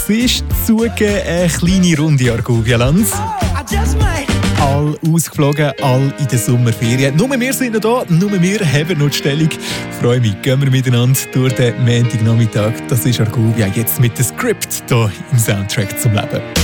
siehst, zugeben, eine kleine Runde Argovia-Land. All ausgeflogen, all in der Sommerferien. Nur wir sind noch da, nur wir haben noch die Stellung. Freue mich, gehen wir miteinander durch den Montagnachmittag. Das ist Argovia jetzt mit dem Skript hier im Soundtrack zum Leben.